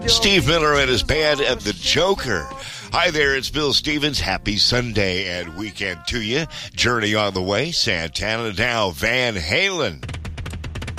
Steve Miller and his band and the Joker. Hi there, it's Bill Stevens. Happy Sunday and weekend to you. Journey on the way. Santana now, Van Halen.